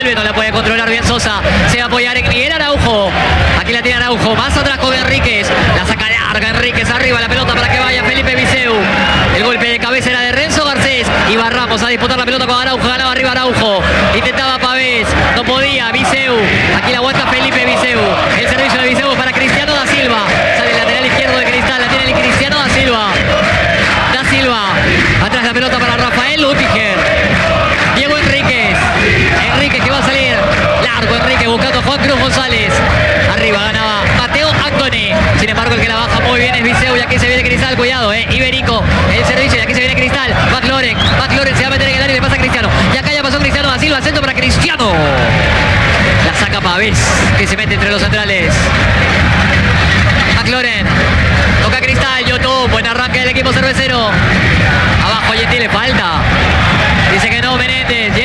No la puede controlar bien Sosa. Se va a apoyar en Miguel Araujo. Aquí la tiene Araujo. Más atrás con Enríquez. La saca larga Enríquez. Arriba la pelota para que vaya Felipe Viseu. El golpe de cabeza era de Renzo Garcés. Iba Ramos a disputar la pelota con Araujo. Ganaba arriba Araujo. Intentaba Pavés. No podía. Viseu. Aquí la aguanta Felipe Viseu. El servicio de Viseu para Cristiano da Silva. Sale el lateral izquierdo de Cristal. La tiene el Cristiano da Silva. Da Silva. Atrás la pelota para Rafael Lutiger. Diego Enríquez. Enríquez que va a salir. Largo Enríquez buscando a Juan Cruz González. Arriba ganaba Mateo Antoni. Sin embargo el que la baja muy bien es Viseu. Y aquí se viene Cristal. Cuidado, Iberico. El servicio y aquí se viene Cristal. McLaurin se va a meter en el área y le pasa a Cristiano. Y acá ya pasó Cristiano da Silva. Centro para Cristiano. La saca Pavés. Que se mete entre los centrales. McLaurin. Toca Cristal. YouTube. Buen arranque del equipo cervecero. Abajo Yeti le falta. Dice que no Menéndez.